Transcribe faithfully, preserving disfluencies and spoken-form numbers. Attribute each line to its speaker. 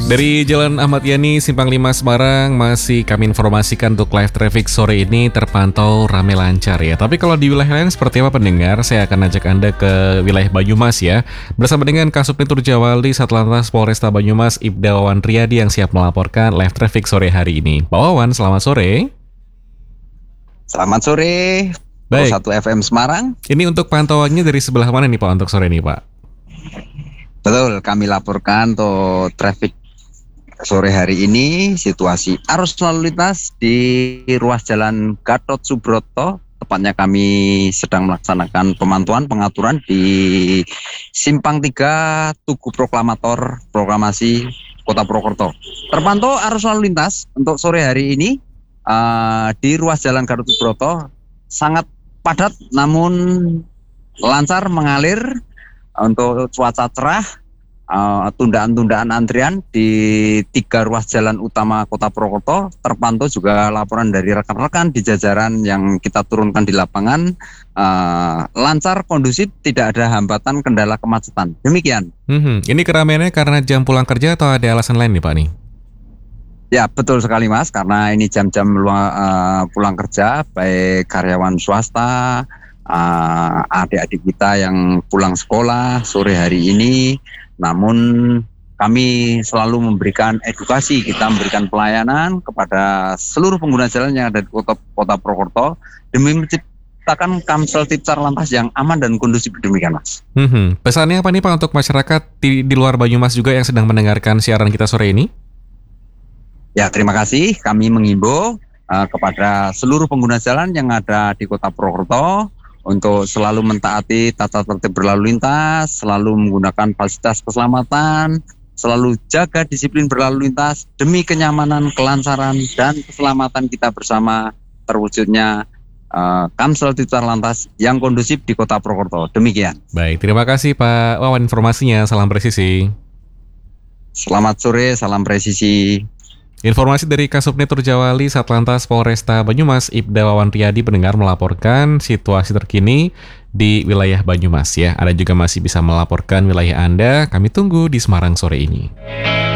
Speaker 1: Dari Jalan Ahmad Yani, Simpang lima Semarang, masih kami informasikan untuk live traffic sore ini terpantau rame lancar ya. Tapi kalau di wilayah lain seperti apa pendengar, saya akan ajak Anda ke wilayah Banyumas ya. Bersama dengan Kasubnit Turjawali Satlantas Polresta Banyumas, Ibda Wawan Riyadi yang siap melaporkan live traffic sore hari ini. Pak Wawan, selamat sore.
Speaker 2: Selamat sore,
Speaker 1: Baik.
Speaker 2: satu F M Semarang.
Speaker 1: Ini untuk pantauannya dari sebelah mana nih Pak untuk sore ini Pak?
Speaker 2: Betul, kami laporkan untuk traffic sore hari ini situasi arus lalu lintas di ruas jalan Gatot Subroto. Tepatnya kami sedang melaksanakan pemantauan pengaturan di Simpang tiga Tugu Proklamator Proklamasi Kota Purwokerto. Terpantau arus lalu lintas untuk sore hari ini uh, di ruas jalan Gatot Subroto sangat padat namun lancar mengalir. Untuk cuaca cerah, uh, tundaan-tundaan antrian di tiga ruas jalan utama Kota Purwokerto. Terpantau juga laporan dari rekan-rekan di jajaran yang kita turunkan di lapangan, uh, lancar, kondusif, tidak ada hambatan, kendala, kemacetan. Demikian.
Speaker 1: Hmm, ini keramaiannya karena jam pulang kerja atau ada alasan lain nih Pak nih?
Speaker 2: Ya, betul sekali Mas, karena ini jam-jam uh, pulang kerja, baik karyawan swasta, Uh, adik-adik kita yang pulang sekolah sore hari ini. Namun kami selalu memberikan edukasi, kita memberikan pelayanan kepada seluruh pengguna jalan yang ada di kota, kota Purwokerto demi menciptakan Kamsel Tipsar Lantas yang aman dan kondusif. Demikian Mas.
Speaker 1: Hmm, pesannya apa nih Pak untuk masyarakat di, di luar Banyumas juga yang sedang mendengarkan siaran kita sore ini?
Speaker 2: Ya, terima kasih. Kami mengimbau uh, kepada seluruh pengguna jalan yang ada di kota Purwokerto untuk selalu mentaati tata tertib berlalu lintas, selalu menggunakan fasilitas keselamatan, selalu jaga disiplin berlalu lintas demi kenyamanan, kelancaran, dan keselamatan kita bersama terwujudnya uh, Kamsel Tipsar Lantas yang kondusif di Kota Purwokerto. Demikian.
Speaker 1: Baik, terima kasih Pak Wawan informasinya. Salam presisi.
Speaker 2: Selamat sore, salam presisi.
Speaker 1: Informasi dari Kasubnit Turjawali Satlantas Polresta Banyumas, Ibda Wawan Riyadi pendengar melaporkan situasi terkini di wilayah Banyumas ya. Anda juga masih bisa melaporkan wilayah Anda. Kami tunggu di Semarang sore ini.